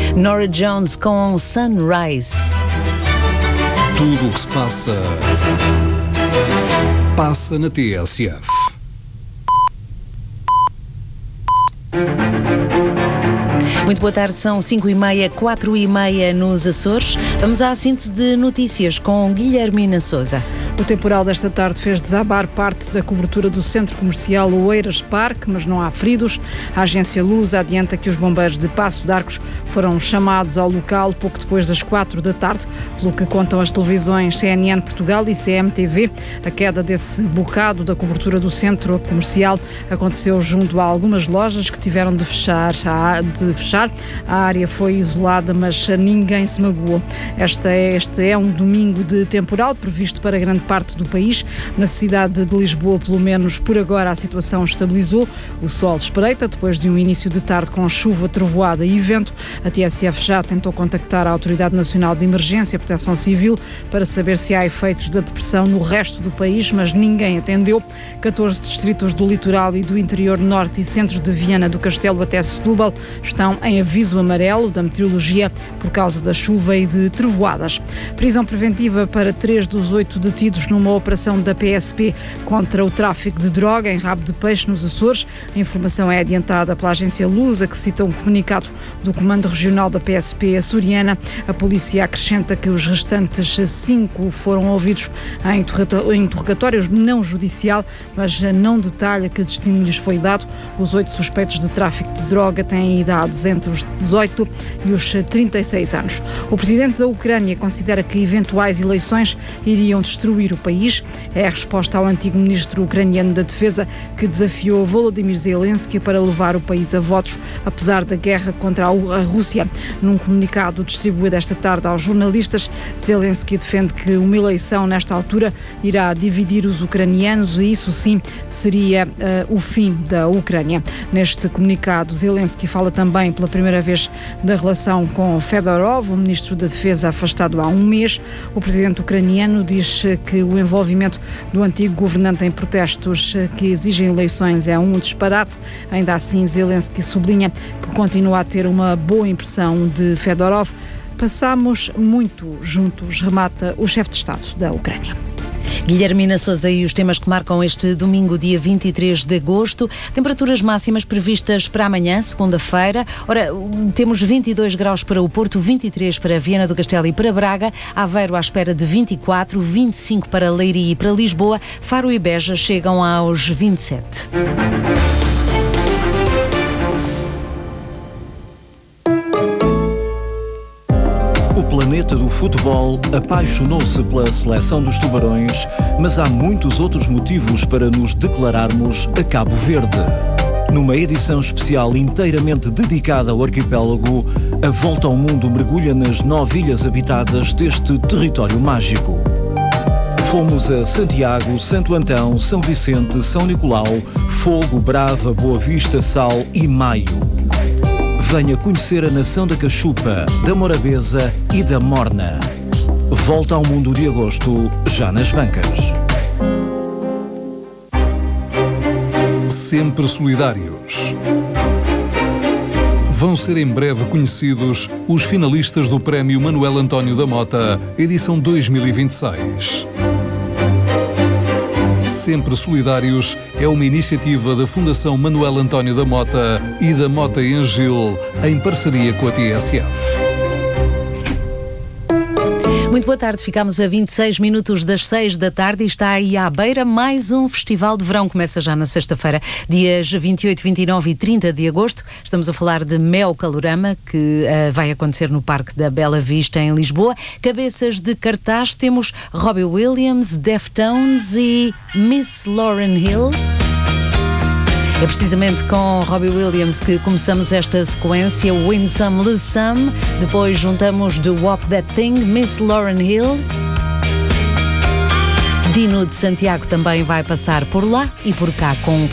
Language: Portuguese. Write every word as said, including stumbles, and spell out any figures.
Norah Jones com Sunrise. Tudo o que se passa, passa na T S F. Muito boa tarde, são cinco e meia, quatro e meia nos Açores. Vamos à síntese de notícias com Guilhermina Sousa. O temporal desta tarde fez desabar parte da cobertura do centro comercial Oeiras Parque, mas não há feridos. A agência Lusa adianta que os bombeiros de Passo de Arcos foram chamados ao local pouco depois das quatro da tarde, pelo que contam as televisões C N N Portugal e C M T V. A queda desse bocado da cobertura do centro comercial aconteceu junto a algumas lojas que tiveram de fechar. De fechar. A área foi isolada, mas ninguém se magoou. Esta é, este é um domingo de temporal previsto para grande parte do país. Na cidade de Lisboa, pelo menos por agora, a situação estabilizou. O sol espreita depois de um início de tarde com chuva, trovoada e vento. A T S F já tentou contactar a Autoridade Nacional de Emergência e Proteção Civil para saber se há efeitos da depressão no resto do país, mas ninguém atendeu. catorze distritos do litoral e do interior norte e centro de Viana do Castelo até Setúbal estão em aviso amarelo da meteorologia por causa da chuva e de trovoadas. Prisão preventiva para três dos oito detidos numa operação da P S P contra o tráfico de droga em Rabo de Peixe, nos Açores. A informação é adiantada pela agência Lusa, que cita um comunicado do Comando Regional da P S P açoriana. A polícia acrescenta que os restantes cinco foram ouvidos em interrogatórios não judicial, mas não detalha que destino lhes foi dado. Os oito suspeitos de tráfico de droga têm idades entre os dezoito e os trinta e seis anos. O presidente da Ucrânia considera que eventuais eleições iriam destruir o país. É a resposta ao antigo ministro ucraniano da Defesa, que desafiou Volodymyr Zelensky para levar o país a votos, apesar da guerra contra a Rússia. Num comunicado distribuído esta tarde aos jornalistas, Zelensky defende que uma eleição nesta altura irá dividir os ucranianos e isso sim seria uh, o fim da Ucrânia. Neste comunicado, Zelensky fala também pela primeira vez da relação com Fedorov, o ministro da Defesa afastado há um mês. O presidente ucraniano diz que o envolvimento do antigo governante em protestos que exigem eleições é um disparate. Ainda assim, Zelensky sublinha que continua a ter uma boa impressão de Fedorov. Passamos muito juntos, remata o chefe de Estado da Ucrânia. Guilhermina Sousa e os temas que marcam este domingo, dia vinte e três de agosto. Temperaturas máximas previstas para amanhã, segunda-feira. Ora, temos vinte e dois graus para o Porto, vinte e três para Viana do Castelo e para Braga, Aveiro à espera de vinte e quatro, vinte e cinco para Leiria e para Lisboa, Faro e Beja chegam aos vinte e sete. O planeta do futebol apaixonou-se pela seleção dos Tubarões, mas há muitos outros motivos para nos declararmos a Cabo Verde. Numa edição especial inteiramente dedicada ao arquipélago, a Volta ao Mundo mergulha nas nove ilhas habitadas deste território mágico. Fomos a Santiago, Santo Antão, São Vicente, São Nicolau, Fogo, Brava, Boa Vista, Sal e Maio. Venha conhecer a nação da Cachupa, da Morabeza e da Morna. Volta ao Mundo de agosto, já nas bancas. Sempre solidários. Vão ser em breve conhecidos os finalistas do Prémio Manuel António da Mota, edição dois mil e vinte e seis. Sempre Solidários é uma iniciativa da Fundação Manuel António da Mota e da Mota em Gil, em parceria com a T S F. Muito boa tarde, ficamos a vinte e seis minutos das seis da tarde e está aí à beira mais um festival de verão. Começa já na sexta-feira, dias vinte e oito, vinte e nove e trinta de agosto. Estamos a falar de Mel Calorama, que uh, vai acontecer no Parque da Bela Vista, em Lisboa. Cabeças de cartaz temos Robbie Williams, Deftones e Miss Lauryn Hill. É precisamente com Robbie Williams que começamos esta sequência, Win Some, Lose Some. Depois juntamos The Walk That Thing, Miss Lauryn Hill. Dino de Santiago também vai passar por lá e por cá com